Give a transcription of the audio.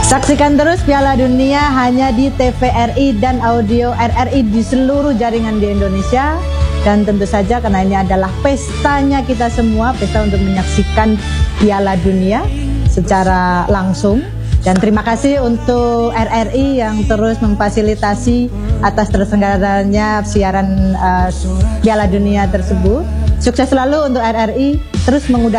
Saksikan terus Piala Dunia hanya di TVRI dan audio RRI di seluruh jaringan di Indonesia. Dan tentu saja karena ini adalah pestanya kita semua, pesta untuk menyaksikan Piala Dunia secara langsung. Dan terima kasih untuk RRI yang terus memfasilitasi atas terselenggaranya siaran Piala Dunia tersebut. Sukses selalu untuk RRI, terus mengudara